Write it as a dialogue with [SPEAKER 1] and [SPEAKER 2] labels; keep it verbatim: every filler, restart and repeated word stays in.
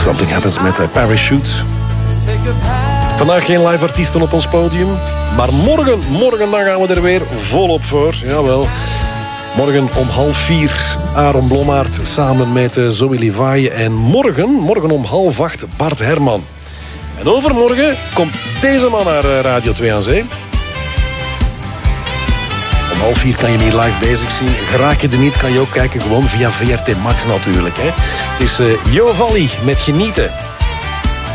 [SPEAKER 1] Something Happens met uh, Parachute. Vandaag geen live artiesten op ons podium. Maar morgen, morgen dan gaan we er weer volop voor. Jawel. Morgen om half vier Aaron Blommaert samen met uh, Zoe Levi. En morgen, morgen om half acht Bart Herman. En overmorgen komt deze man naar uh, Radio twee aan Zee. Om half vier kan je hem hier live bezig zien. Geraak je er niet, kan je ook kijken gewoon via V R T Max natuurlijk. Hè. Het is uh, Jo Valli met Genieten.